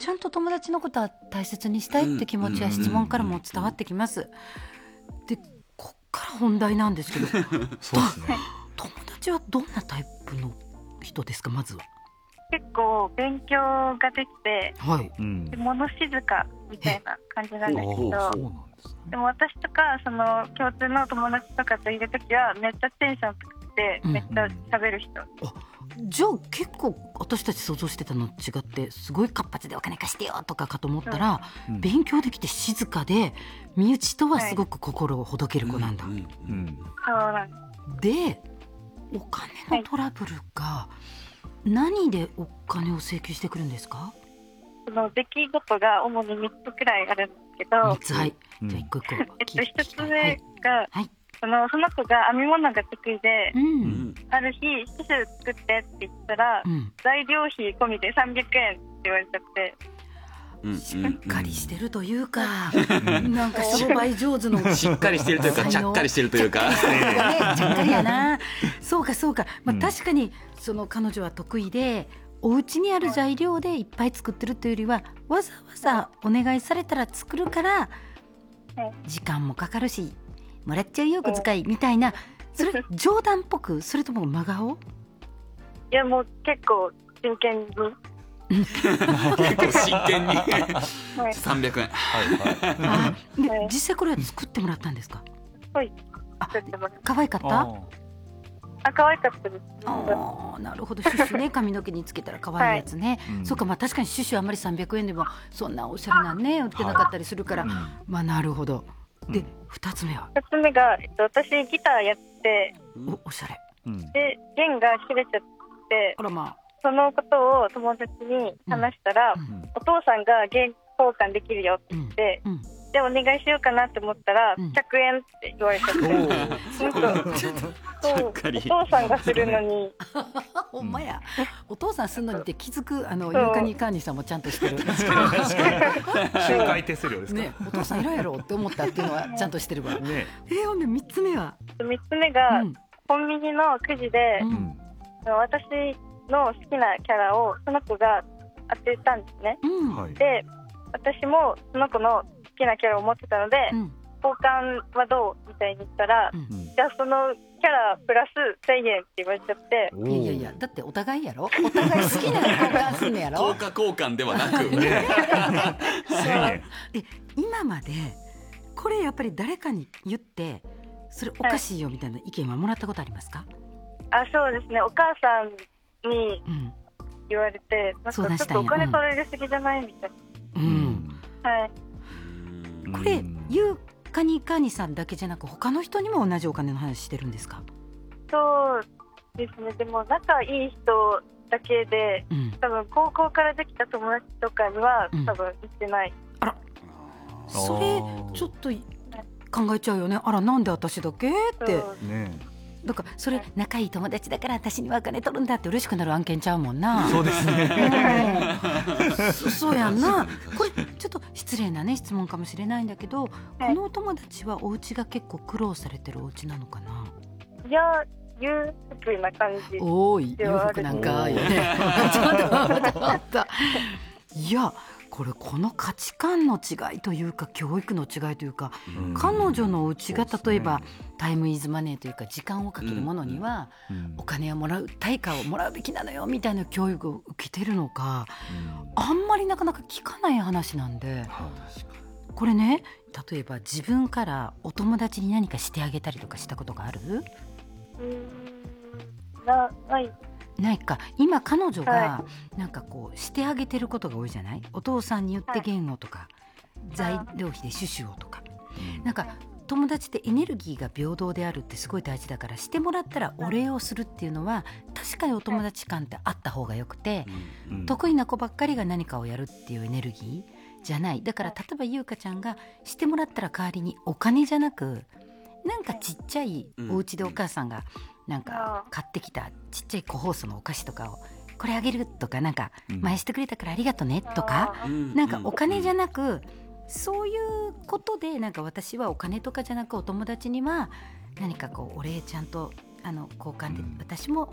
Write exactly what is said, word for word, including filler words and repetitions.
ちゃんと友達のことは大切にしたいって気持ちは質問からも伝わってきます。でこっから本題なんですけどそうですね、友達はどんなタイプの人ですか？まずは結構勉強ができて、 はい、 で物静かみたいな感じなんですけど、でも私とかその共通の友達とかといるときはめっちゃテンション高くて、めっちゃ喋る人、うんうん、じゃあ結構私たち想像してたの違ってすごい活発でお金貸してよとかかと思ったら、うん、勉強できて静かで身内とはすごく心をほどける子なんだ、はい、うんうん、 そうなんでお金のトラブルが何でお金を請求してくるんですか？ その出来事が主にみっつくらいあるんですけど、みっつ、はい、じゃあ一個一個えっとひとつめが、はい、そのその子が編み物が得意で、うん、ある日シュシュ作ってって言ったら、うん、材料費込みでさんびゃくえんって言われちゃって、 しっかりしてるというか、うん、なんか商売上手のしっかりしてるというかちゃっかりしてるというかちゃっかりやなそうかそうか、まあ、確かにその彼女は得意でお家にある材料でいっぱい作ってるというよりはわざわざお願いされたら作るから時間もかかるしもらっちゃうよ小遣いみたいな、それ冗談っぽくそれとも真顔？ いやもう結構真剣に結構真剣にさんびゃくえん、 はいはい、で実際これは作ってもらったんですか？ はい、 作ってもらった。可愛かった？ あ、可愛かったです。 あ、なるほど。シュシュね、髪の毛につけたら可愛いやつね、はい、そうか、まあ確かにシュシュあんまりさんびゃくえんでもそんなおしゃれなね売ってなかったりするから、はい、まあなるほど。で、ふたつめは？ ふたつめが、えっと、私ギターやって、 お、おしゃれで弦が切れちゃって、 あらまあ、 そのことを友達に話したら、うん、お父さんが弦交換できるよって言って、うんうん、でお願いしようかなって思ったら、うん、ひゃくえんって言われちゃって、うん、お父さんがするのにほんまや、お父さんするのにって気づく、あのユーカニ管理さんもちゃんとしてる仲介手数料ですか、 ね、お父さんいらんやろって思ったっていうのはちゃんとしてるわ、ね、えー、ほんでみっつめは？ みっつめが、うん、コンビニのくじで、うん、私の好きなキャラをその子が当てたんですね、うん、で私もその子の好きなキャラを持ってたので、うん、交換はどうみたいに言ったら、うん、じゃあそのキャラプラスせんえんって言われちゃって、 いやいやいや、だってお互いやろ、お互い好きなの交換すんのやろ効果交換ではなくえ、今までこれやっぱり誰かに言ってそれおかしいよみたいな意見はもらったことありますか？ はい、あ、そうですね、お母さんに言われて、うん、なんかちょっとお金取られすぎじゃないみたいな、うん、はい、 これユーカニカニさんだけじゃなく他の人にも同じお金の話してるんですか？ そうですね、でも仲いい人だけで、うん、多分高校からできた友達とかには、うん、多分言ってない。 あら、それちょっと考えちゃうよね。あら、なんで私だけってね。だからそれ仲いい友達だから私にはお金取るんだって嬉しくなる案件ちゃうもんな。 そうですね、 うん、そ, そうやんな。これちょっと失礼なね質問かもしれないんだけど、このお友達はお家が結構苦労されてるお家なのかな？ いや、裕福な感じ。 おい、裕福なんかよねちょっと待った待ったいや、これこの価値観の違いというか教育の違いというか、うん、彼女のうちが例えば、ね、タイムイズマネーというか時間をかけるものには、うん、お金をもらう対価をもらうべきなのよみたいな教育を受けてるのか、うん、あんまりなかなか聞かない話なんで、うん、これね、例えば自分からお友達に何かしてあげたりとかしたことがある？ うーん、な、ないないか。今彼女がなんかこうしてあげてることが多いじゃない？お父さんに言って言語とか、はい、材料費でシュシュをとか、うん、なんか友達ってエネルギーが平等であるってすごい大事だから、してもらったらお礼をするっていうのは確かにお友達感ってあった方がよくて、うんうん、得意な子ばっかりが何かをやるっていうエネルギーじゃない。だから例えば優香ちゃんがしてもらったら代わりにお金じゃなく、なんかちっちゃいお家でお母さんがなんか買ってきたちっちゃい個包装のお菓子とかをこれあげるとか、なんか前してくれたからありがとねとか、なんかお金じゃなくそういうことで、なんか私はお金とかじゃなくお友達には何かこうお礼ちゃんとあの交換で私も